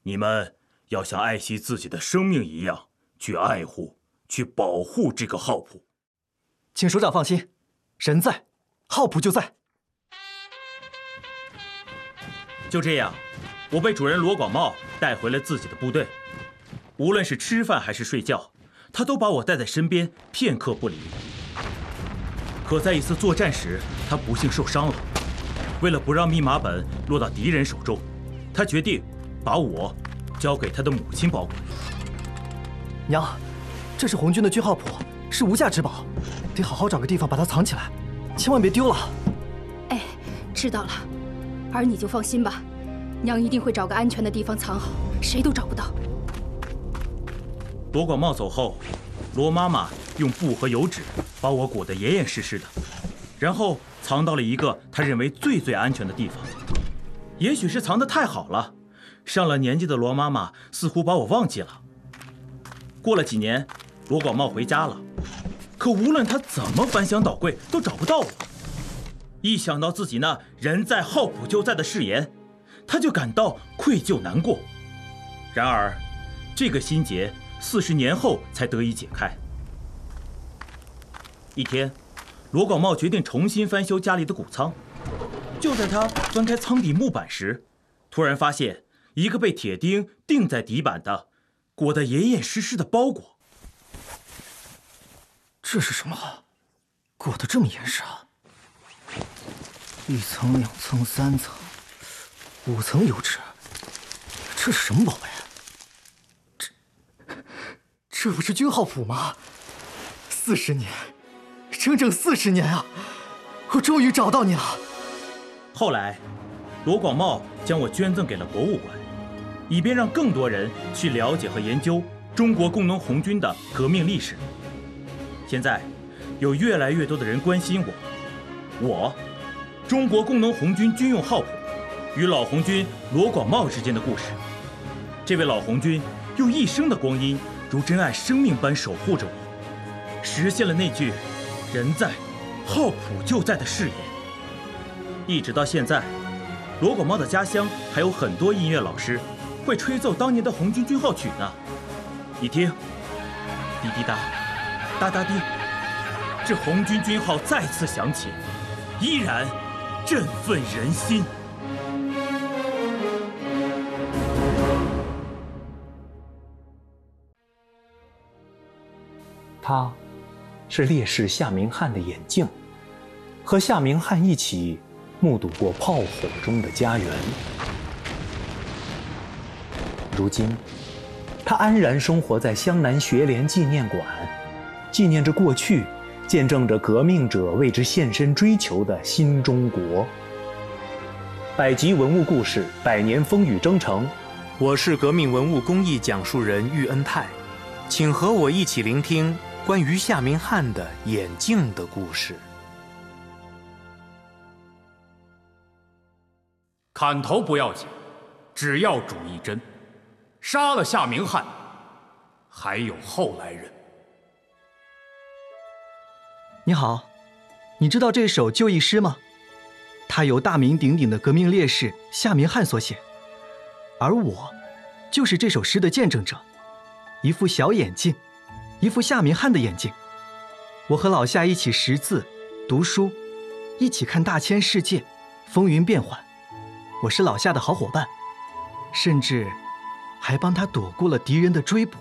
你们要像爱惜自己的生命一样去爱护、去保护这个号谱。 请首长放心，人在，号谱就在。 就这样，我被主人罗广茂带回了自己的部队。无论是吃饭还是睡觉，他都把我带在身边，片刻不离。可在一次作战时，他不幸受伤了。为了不让密码本落到敌人手中，他决定把我交给他的母亲保管。 娘，这是红军的军号谱，是无价之宝，得好好找个地方把它藏起来，千万别丢了。 哎，知道了，儿你就放心吧，娘一定会找个安全的地方藏好，谁都找不到。 罗广茂走后，罗妈妈用布和油纸把我裹得严严实实的，然后藏到了一个她认为最安全的地方。也许是藏得太好了，上了年纪的罗妈妈似乎把我忘记了。过了几年，罗广茂回家了，可无论他怎么翻箱倒柜，都找不到我。一想到自己那人在号谱就在的誓言，他就感到愧疚难过。然而，这个心结40年后才得以解开。一天，罗广茂决定重新翻修家里的谷仓。就在他翻开仓底木板时，突然发现一个被铁钉钉在底板的、裹得严严实实的包裹。 这是什么？裹得这么严实啊？1层、2层、3层、5层油纸，这是什么宝贝？这不是军号谱吗？40年，整整40年啊！我终于找到你了。 后来，罗广茂将我捐赠给了博物馆，以便让更多人去了解和研究中国工农红军的革命历史。现在，有越来越多的人关心我中国工农红军军用号谱与老红军罗广茂之间的故事。这位老红军用一生的光阴，如珍爱生命般守护着我，实现了那句“人在，号谱就在”的誓言。一直到现在，罗广茂的家乡还有很多音乐老师会吹奏当年的红军军号曲呢。你听，滴滴答，哒哒滴，这红军军号再次响起，依然振奋人心。 他是烈士夏明翰的眼镜，和夏明翰一起目睹过炮火中的家园。如今，他安然生活在湘南学联纪念馆，纪念着过去，见证着革命者为之献身追求的新中国。百集文物故事，100年风雨征程。我是革命文物公益讲述人喻恩泰，请和我一起聆听关于夏明翰的眼镜的故事。 砍头不要紧，只要主一针。杀了夏明翰，还有后来人。 你好，你知道这首就义诗吗？它由大名鼎鼎的革命烈士夏明翰所写，而我就是这首诗的见证者。一副小眼镜，一副夏明翰的眼镜。我和老夏一起识字、读书，一起看大千世界，风云变幻。我是老夏的好伙伴，甚至还帮他躲过了敌人的追捕。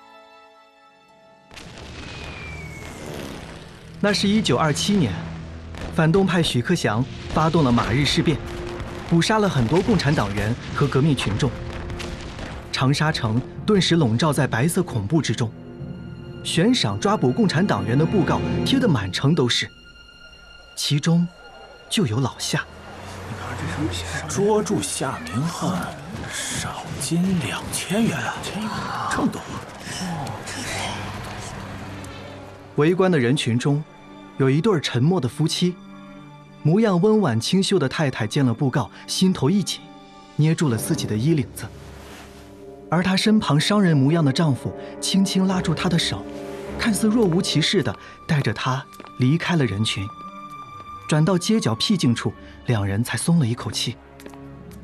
那是1927年，反动派许克祥发动了马日事变，捕杀了很多共产党员和革命群众。长沙城顿时笼罩在白色恐怖之中，悬赏抓捕共产党员的布告贴得满城都是，其中就有老夏。 捉住夏明翰，赏金2000元，这么多。 围观的人群中，有一对沉默的夫妻，模样温婉清秀的太太见了布告，心头一紧，捏住了自己的衣领子。而她身旁商人模样的丈夫轻轻拉住她的手，看似若无其事地带着她离开了人群。转到街角僻静处，两人才松了一口气。